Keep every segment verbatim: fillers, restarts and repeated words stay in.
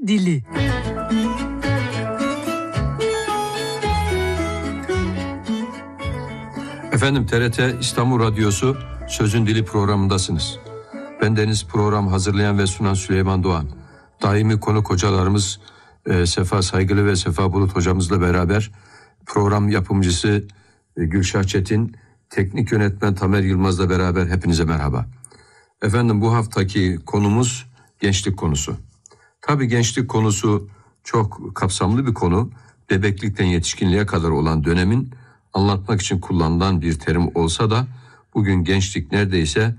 dili. Efendim T R T İstanbul Radyosu Sözün Dili programındasınız. Bendeniz program hazırlayan ve sunan Süleyman Doğan. Daimi konuk hocalarımız e, Sefa Saygılı ve Sefa Bulut hocamızla beraber program yapımcısı e, Gülşah Çetin, teknik yönetmen Tamer Yılmaz'la beraber hepinize merhaba. Efendim bu haftaki konumuz gençlik konusu. Tabii gençlik konusu çok kapsamlı bir konu. Bebeklikten yetişkinliğe kadar olan dönemin anlatmak için kullanılan bir terim olsa da bugün gençlik neredeyse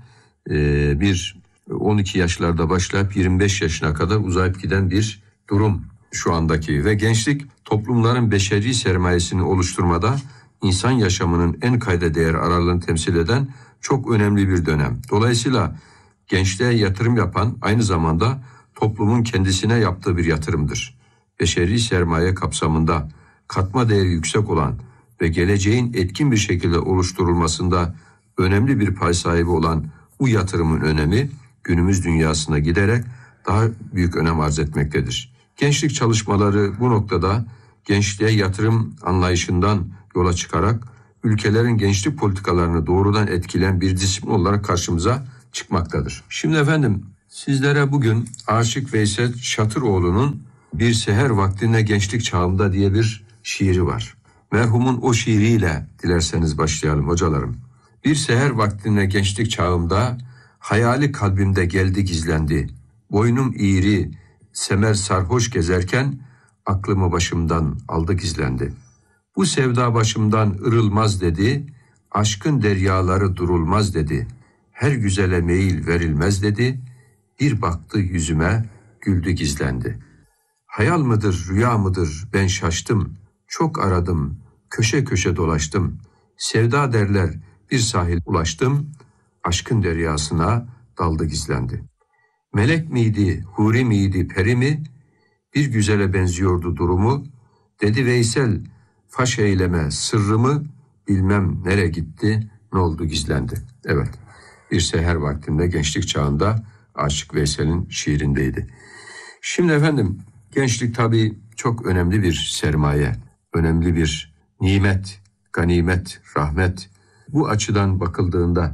e, bir on iki yaşlarda başlayıp yirmi beş yaşına kadar uzayıp giden bir durum şu andaki. Ve gençlik toplumların beşeri sermayesini oluşturmada insan yaşamının en kayda değer aralığını temsil eden çok önemli bir dönem. Dolayısıyla gençliğe yatırım yapan aynı zamanda toplumun kendisine yaptığı bir yatırımdır. Beşeri sermaye kapsamında katma değeri yüksek olan ve geleceğin etkin bir şekilde oluşturulmasında önemli bir pay sahibi olan bu yatırımın önemi günümüz dünyasına giderek daha büyük önem arz etmektedir. Gençlik çalışmaları bu noktada gençliğe yatırım anlayışından yola çıkarak ülkelerin gençlik politikalarını doğrudan etkileyen bir disiplin olarak karşımıza çıkmaktadır. Şimdi efendim sizlere bugün Aşık Veysel Şatıroğlu'nun Bir Seher Vaktinde Gençlik Çağımda diye bir şiiri var. Merhumun o şiiriyle dilerseniz başlayalım hocalarım. Bir seher vaktinde gençlik çağımda hayali kalbimde geldi gizlendi. Boynum eğri, semer sarhoş gezerken aklımı başımdan aldı gizlendi. Bu sevda başımdan ırılmaz dedi, aşkın deryaları durulmaz dedi. Her güzele meyil verilmez dedi, bir baktı yüzüme güldü gizlendi. Hayal mıdır, rüya mıdır ben şaştım, çok aradım, köşe köşe dolaştım. Sevda derler bir sahil ulaştım, aşkın deryasına daldı gizlendi. Melek miydi, huri miydi, peri mi? Bir güzele benziyordu durumu. Dedi Veysel, faş eyleme sırrımı, bilmem nereye gitti, ne oldu gizlendi. Evet, bir seher vaktinde gençlik çağında Aşık Veysel'in şiirindeydi. Şimdi efendim, gençlik tabii çok önemli bir sermaye, önemli bir nimet, ganimet, rahmet. Bu açıdan bakıldığında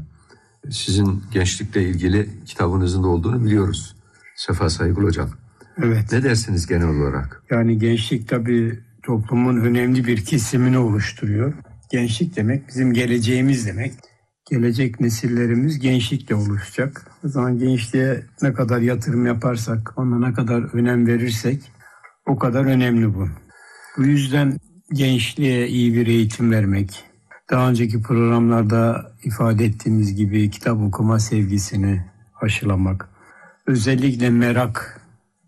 sizin gençlikle ilgili kitabınızın da olduğunu biliyoruz. Sefa Saygılı hocam. Evet. Ne dersiniz genel olarak? Yani gençlik tabii toplumun önemli bir kesimini oluşturuyor. Gençlik demek bizim geleceğimiz demek. Gelecek nesillerimiz gençlikle oluşacak. O zaman gençliğe ne kadar yatırım yaparsak, ona ne kadar önem verirsek o kadar önemli bu. Bu yüzden gençliğe iyi bir eğitim vermek, daha önceki programlarda ifade ettiğimiz gibi kitap okuma sevgisini aşılamak, özellikle merak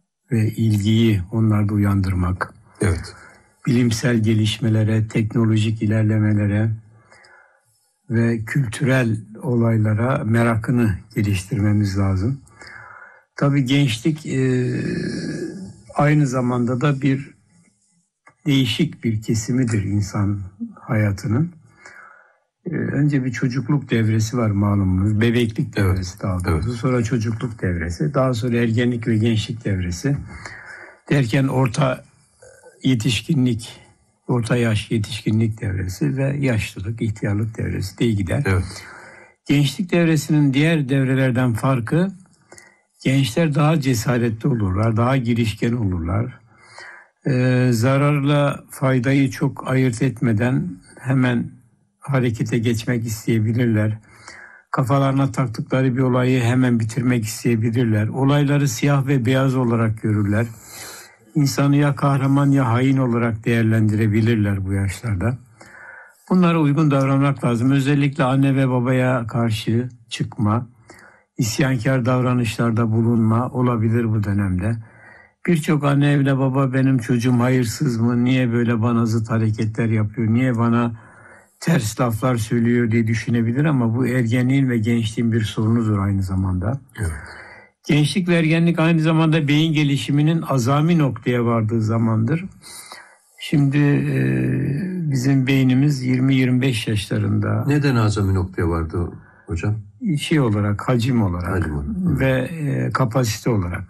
ve ilgiyi onlarda uyandırmak, evet, bilimsel gelişmelere, teknolojik ilerlemelere ve kültürel olaylara merakını geliştirmemiz lazım. Tabii gençlik e, aynı zamanda da bir değişik bir kesimidir insan hayatının. Ee, önce bir çocukluk devresi var malumunuz. Bebeklik devresi evet, daha doğrusu. Evet. Sonra çocukluk devresi. Daha sonra ergenlik ve gençlik devresi. Derken orta yetişkinlik, orta yaş yetişkinlik devresi ve yaşlılık, ihtiyarlık devresi diye gider. Evet. Gençlik devresinin diğer devrelerden farkı, gençler daha cesaretli olurlar, daha girişken olurlar. Ee, zararla faydayı çok ayırt etmeden hemen harekete geçmek isteyebilirler. Kafalarına taktıkları bir olayı hemen bitirmek isteyebilirler. Olayları siyah ve beyaz olarak görürler. İnsanı ya kahraman ya hain olarak değerlendirebilirler bu yaşlarda. Bunlara uygun davranmak lazım. Özellikle anne ve babaya karşı çıkma, isyankar davranışlarda bulunma olabilir bu dönemde. Birçok anne evle baba benim çocuğum hayırsız mı, niye böyle bana zıt hareketler yapıyor, niye bana ters laflar söylüyor diye düşünebilir ama bu ergenliğin ve gençliğin bir sorunudur aynı zamanda. Evet. Gençlik ve ergenlik aynı zamanda beyin gelişiminin azami noktaya vardığı zamandır. Şimdi e, bizim beynimiz yirmi yirmi beş yaşlarında. Neden azami noktaya vardı hocam? Şey olarak, hacim olarak hacim olarak. ve e, kapasite olarak.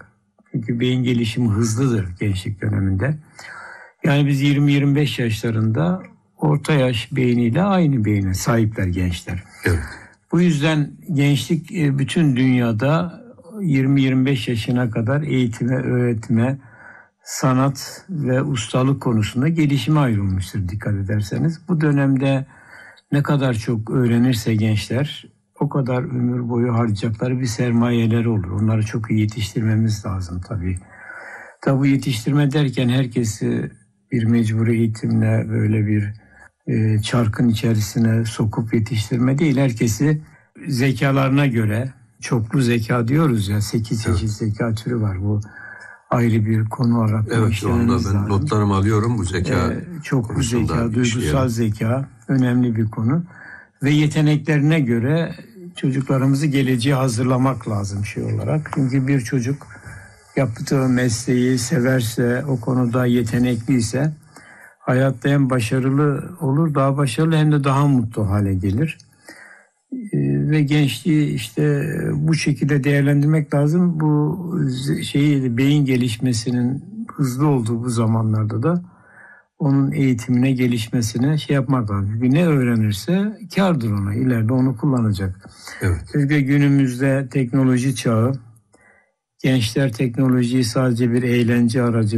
Çünkü beyin gelişimi hızlıdır gençlik döneminde. Yani biz yirmi yirmi beş yaşlarında orta yaş beyniyle aynı beyne sahipler gençler. Evet. Bu yüzden gençlik bütün dünyada yirmi yirmi beş yaşına kadar eğitime, öğretime, sanat ve ustalık konusunda gelişime ayrılmıştır dikkat ederseniz. Bu dönemde ne kadar çok öğrenirse gençler o kadar ömür boyu harcayacakları bir sermayeleri olur. Onları çok iyi yetiştirmemiz lazım tabii. Tabii bu yetiştirme derken herkesi bir mecburi eğitimle böyle bir e, çarkın içerisine sokup yetiştirme değil. Herkesi zekalarına göre, çoklu zeka diyoruz ya, sekiz çeşit evet. zeka türü var. Bu ayrı bir konu olarak evet, işlememiz lazım. Ben notlarımı alıyorum bu zeka ee, çoklu zeka, duygusal zeka önemli bir konu. Ve yeteneklerine göre çocuklarımızı geleceğe hazırlamak lazım şey olarak. Çünkü bir çocuk yaptığı mesleği severse, o konuda yetenekliyse hayatta hem başarılı olur, daha başarılı hem de daha mutlu hale gelir. Ve gençliği işte bu şekilde değerlendirmek lazım. Bu şeyi, beyin gelişmesinin hızlı olduğu bu zamanlarda da onun eğitimine, gelişmesine şey yapmak lazım. Çünkü ne öğrenirse kârdır ona. İleride onu kullanacak. Evet. Çünkü günümüzde teknoloji çağı, gençler teknolojiyi sadece bir eğlence aracı